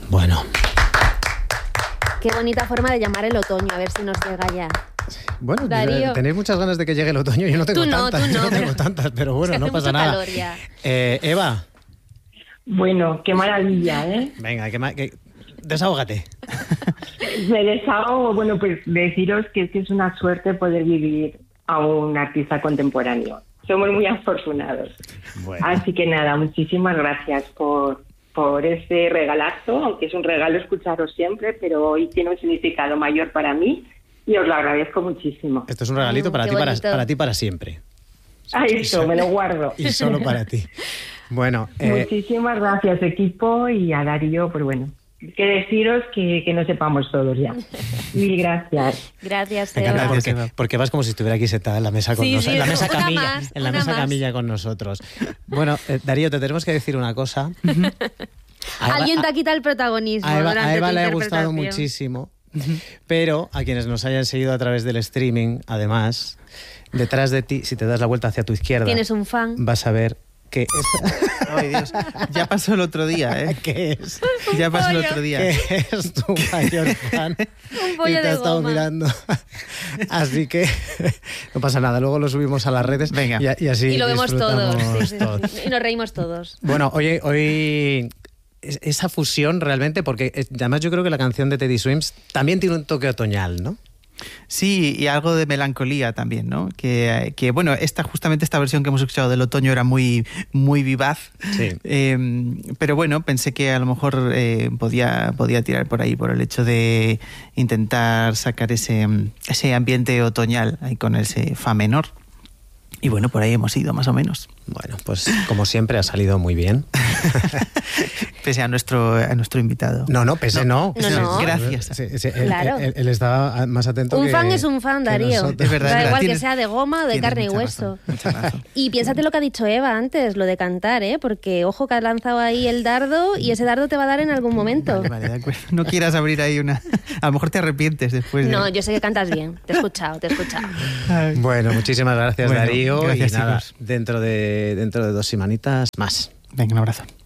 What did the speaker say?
Bueno. Qué bonita forma de llamar el otoño, a ver si nos llega ya. Bueno, Darío. tenéis muchas ganas de que llegue el otoño. Yo no tengo tantas, tú no, yo no tengo pero tantas, pero bueno, es que no hace pasa mucho nada. calor ya. Eva, Bueno, qué maravilla, ¿eh? venga, desahógate. Me desahogo, bueno, pues deciros que es una suerte poder vivir a un artista contemporáneo. Somos muy afortunados. Bueno. Así que nada, muchísimas gracias por este regalazo, aunque es un regalo escucharos siempre, pero hoy tiene un significado mayor para mí y os lo agradezco muchísimo. Esto es un regalito para qué ti, bonito. para ti para siempre. A eso, me lo guardo. Y solo para ti. Bueno, Muchísimas gracias, equipo, y a Darío, pues bueno, que deciros que no sepamos todos ya. Mil gracias. Gracias, me encanta Eva. porque vas como si estuviera aquí sentada en la mesa con Sí, nosotros, sí, en la mesa una camilla, más, en la una mesa más. camilla con nosotros. Bueno, Darío, te tenemos que decir una cosa. Alguien te ha quitado el protagonismo. A Eva durante tu le ha gustado interpretación. muchísimo, pero a quienes nos hayan seguido a través del streaming, además, detrás de ti, si te das la vuelta hacia tu izquierda, Tienes un fan. vas a ver que Ay, Dios. Ya pasó el otro día, ¿eh? ¿qué es? Ya pasó el pollo. otro día. Que es tu mayor fan Un y pollo te de ha estado goma. mirando. Así que no pasa nada, luego lo subimos a las redes. Venga. Y así Y lo vemos todos. disfrutamos Sí, sí, todos. sí. Y nos reímos todos. Bueno, hoy esa fusión realmente, porque además yo creo que la canción de Teddy Swims también tiene un toque otoñal, ¿no? Sí, y algo de melancolía también, ¿no? Que bueno, justamente esta versión que hemos escuchado del otoño era muy, muy vivaz. Sí. Pero bueno, pensé que a lo mejor podía tirar por ahí, por el hecho de intentar sacar ese ambiente otoñal ahí con ese fa menor. Y bueno, por ahí hemos ido, más o menos. Bueno, pues como siempre ha salido muy bien. Pese a nuestro invitado. No, pese no. No. Gracias. Sí, Claro. Él estaba más atento Un que fan es un fan, que Darío. nosotros. Es verdad, Da igual que tienes- sea de goma o de tienes carne y mucha hueso. razón, mucha razón. Y piénsate lo que ha dicho Eva antes, lo de cantar, ¿eh? Porque ojo que has lanzado ahí el dardo y ese dardo te va a dar en algún momento. Vale, de acuerdo. No quieras abrir ahí una... A lo mejor te arrepientes después de... No, yo sé que cantas bien. Te he escuchado. Ay. Bueno, muchísimas gracias, Bueno, Darío. gracias, y nada, chicos. dentro de 2 semanitas más. Venga, un abrazo.